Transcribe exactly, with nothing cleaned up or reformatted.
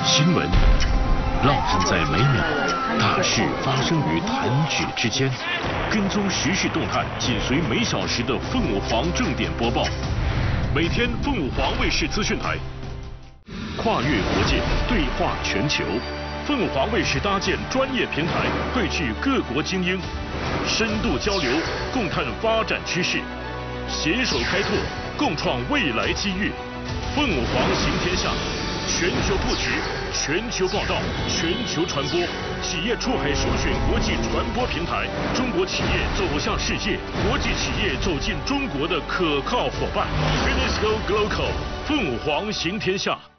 新闻浪漫在每秒，大事发生于弹指之间。跟踪时事动态，紧随每小时的凤凰正点播报。每天凤凰卫视资讯台，跨越国界，对话全球。凤凰卫视搭建专业平台，汇聚各国精英，深度交流，共探发展趋势，携手开拓，共创未来机遇。凤凰行天下，全球布局，全球报道，全球传播，企业出海首选国际传播平台，中国企业走向世界，国际企业走进中国的可靠伙伴。Unesco Global， 凤凰行天下。